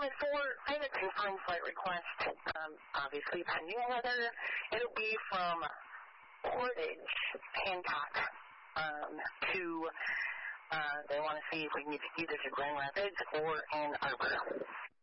And for payment confirmed flight request, obviously pending weather, it'll be from Portage, Hancock, to, they want to see if we can get either to Grand Rapids or Ann Arbor.